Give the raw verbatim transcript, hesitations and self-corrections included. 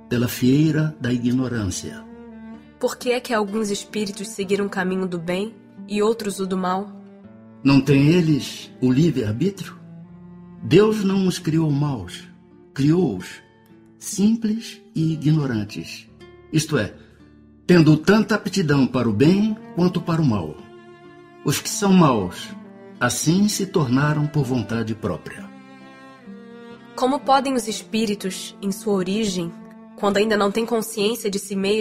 pela fieira da ignorância. Por que é que alguns espíritos seguiram o caminho do bem e outros o do mal? Não têm eles o livre-arbítrio? Deus não os criou maus, criou-os simples e ignorantes. Isto é, tendo tanta aptidão para o bem quanto para o mal. Os que são maus, assim se tornaram por vontade própria. Como podem os espíritos, em sua origem, quando ainda não têm consciência de si mesmos,